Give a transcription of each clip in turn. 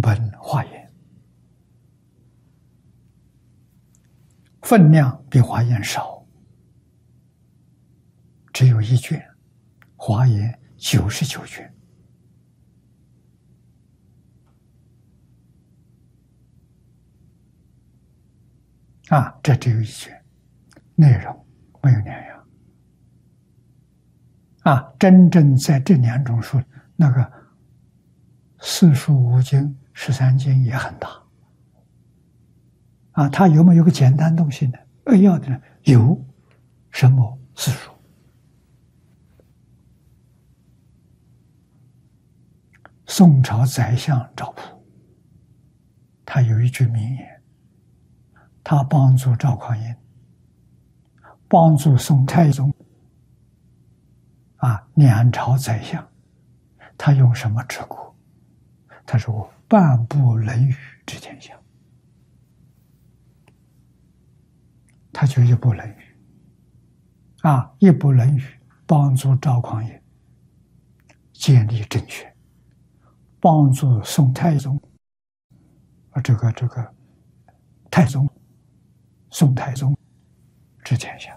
本华严，分量比华严少，只有1卷，华严99卷。这只有1卷，内容没有2样。真正在这2种书，那个四书五经、13经也很大。它有没有个简单东西呢？要的呢？有，什么四书？宋朝宰相赵普，他有一句名言，他帮助赵匡胤，帮助宋太宗，2朝宰相，他用什么治国？他说我半部《论语》治天下，他就一部《论语》，一部《论语》帮助赵匡胤建立政权，帮助宋太宗，宋太宗治天下。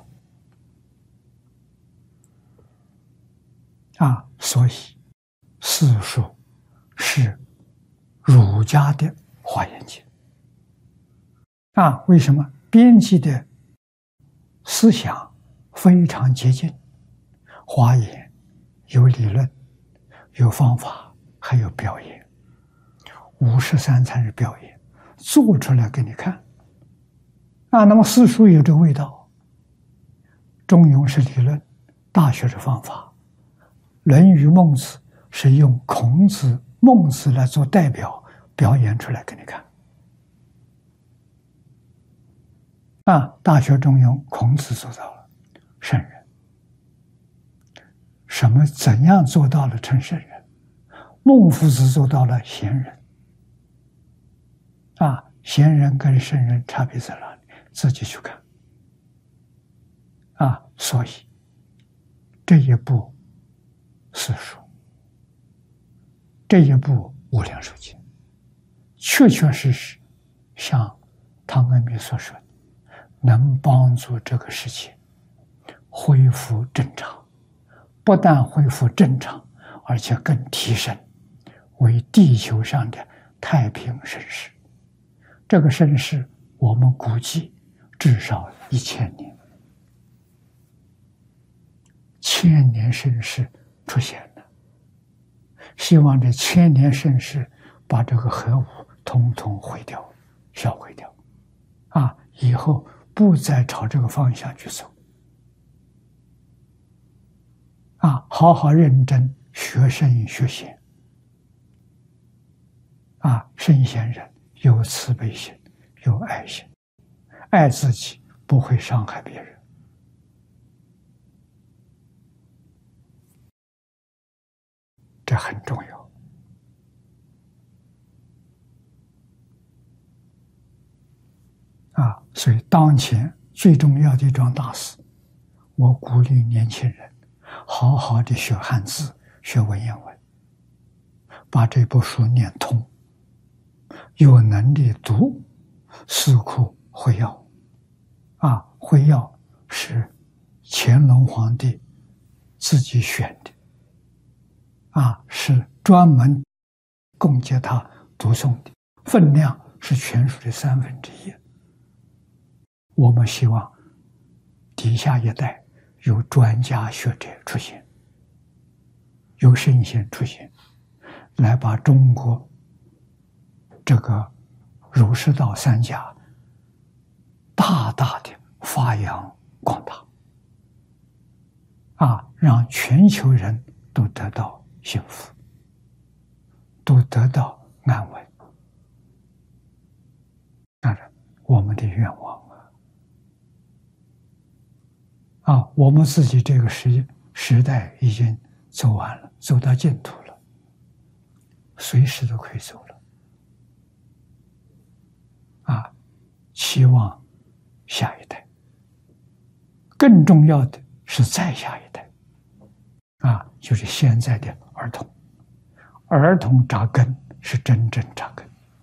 所以四书是儒家的华严经。为什么？编辑的思想非常接近，华严有理论，有方法，还有表演。53才是表演，做出来给你看。那么四书有这个味道，中庸是理论，大学是方法，论语孟子是用孔子孟子来做代表，表演出来给你看。大学中庸孔子做到了圣人，怎样做到了成圣人？孟夫子做到了贤人。贤人跟圣人差别在哪里？自己去看。所以这一部四书，这一部无量寿经，确确实实像汤恩比所说的，能帮助这个世界恢复正常，不但恢复正常，而且更提升为地球上的太平盛世。这个盛世我们估计至少1000年，1000年盛世出现了。希望这1000年盛世把这个核武统统毁掉，销毁掉。以后不再朝这个方向去走。好好认真学圣学贤。圣贤人有慈悲心，有爱心，爱自己，不会伤害别人。这很重要。所以当前最重要的一桩大事，我鼓励年轻人好好的学汉字，学文言文，把这部书念通，有能力读四库会要。会要是乾隆皇帝自己选的，是专门供给他读诵的，分量是全书的1/3。我们希望底下一代有专家学者出现，有圣贤出现，来把中国这个儒释道3家大大的发扬光大，让全球人都得到幸福，都得到安稳。当然，我们的愿望我们自己这个时代已经走完了，走到尽头了，随时都可以走了。期望下一代，更重要的是再下一代，就是现在的儿童。儿童扎根是真正扎根。